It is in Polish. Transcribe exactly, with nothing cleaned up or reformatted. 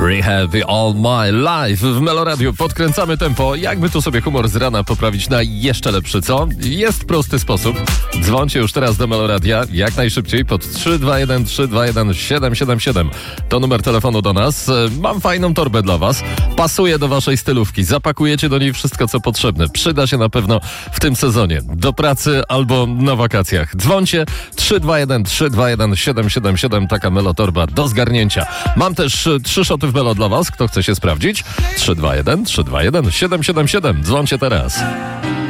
Rehab All My Life w Meloradiu. Podkręcamy tempo. Jakby tu sobie humor z rana poprawić na jeszcze lepszy, co? Jest prosty sposób. Dzwońcie już teraz do Meloradia jak najszybciej pod trzy dwa jeden trzy dwa jeden siedem siedem siedem. To numer telefonu do nas. Mam fajną torbę dla was. Pasuje do waszej stylówki. Zapakujecie do niej wszystko, co potrzebne. Przyda się na pewno w tym sezonie. Do pracy albo na wakacjach. Dzwońcie trzy dwa jeden trzy dwa jeden siedem siedem siedem. Taka Melotorba do zgarnięcia. Mam też trzy szoty w Melo dla was. Kto chce się sprawdzić? trzy dwa jeden trzy dwa jeden siedem siedem siedem. Dzwońcie teraz.